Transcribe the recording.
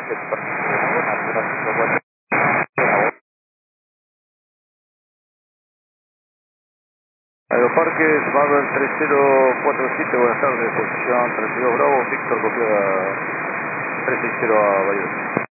Aeroparques, Babel 3047, buenas tardes, posición 32 Bravo, Víctor, copia 360 a Bahía.